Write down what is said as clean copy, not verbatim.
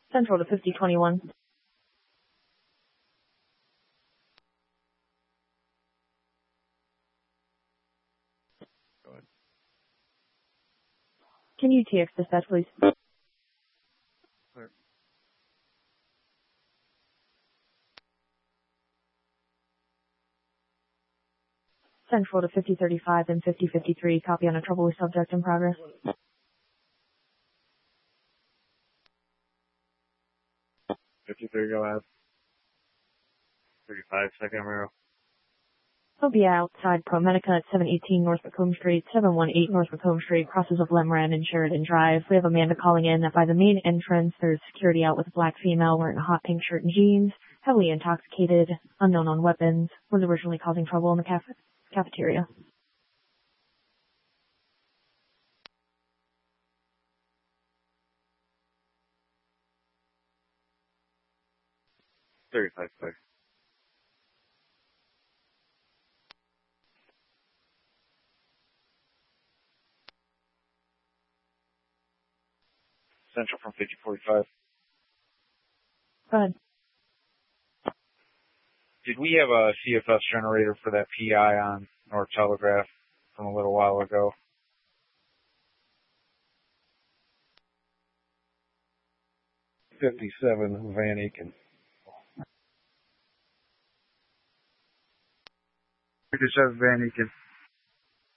Central to 5021. Go ahead. Can you TX dispatch, please? Clear. Central to 5035 and 5053. Copy on a trouble with subject in progress. Go ahead. 35, second Romero. He'll be outside ProMedica at 718 North Macomb Street, 718 North Macomb Street, crosses of Lemran and Sheridan Drive. We have Amanda calling in that by the main entrance, there's security out with a black female wearing a hot pink shirt and jeans, heavily intoxicated, unknown on weapons, was originally causing trouble in the cafeteria. Clear. Central from 5045. Go ahead. Did we have a CFS generator for that PI on North Telegraph from a little while ago? .57 Van Aken. 57 Van Aken.